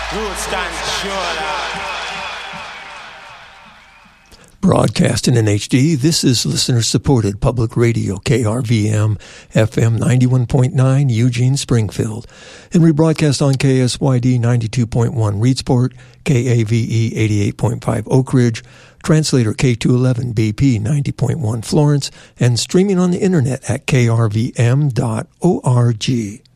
Broadcasting in HD, this is listener-supported public radio, KRVM, FM 91.9, Eugene, Springfield. And we broadcast on KSYD 92.1 Reedsport, KAVE 88.5 Oak Ridge, translator K211 BP 90.1 Florence, and streaming on the internet at krvm.org.